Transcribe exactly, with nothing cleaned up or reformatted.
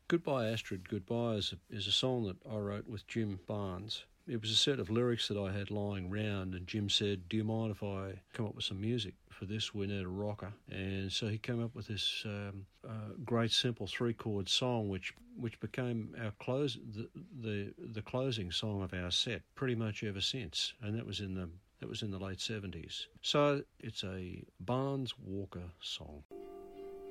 Goodbye Astrid, Goodbye is a, is a song that I wrote with Jim Barnes. It was a set of lyrics that I had lying round, and Jim said, do you mind if I come up with some music for this? We need a rocker. And so he came up with this um, uh, great simple three-chord song, which which became our close the, the the closing song of our set pretty much ever since. And that was in the that was in the late seventies. So it's a Barnes Walker song.